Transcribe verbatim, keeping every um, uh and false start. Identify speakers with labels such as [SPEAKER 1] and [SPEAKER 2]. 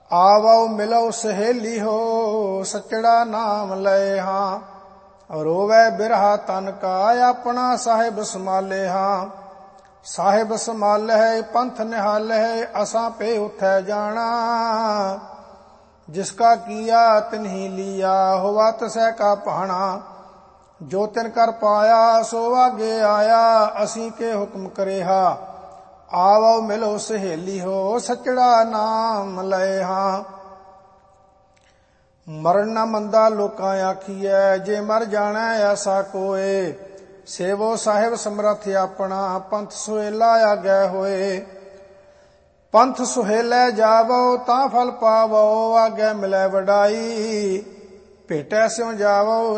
[SPEAKER 1] आवो मिलो सहेली हो सचड़ा नाम लए हाँ। रोवे बिरहा तन का अपना साहिब संभाले हाँ। साहिब संभाल है पंथ निहाल है असां पे उठै जाना। जिसका किया तिन्ही लिया हुआ तसै का पाना। जो तिन कर पाया सो आगे आया असी के हुक्म करेहा। आवो मिलो सहेली हो सचड़ा नाम लए हाँ। मरण न मंदा लोकां आखिए जे मर जाना ऐसा कोए। सेवो साहिब समरथ अपना पंथ सुहेला आगे होए। पंथ सुहेले जावो तां फल पावो आगे मिले वडाई। भेटै स्यों जावो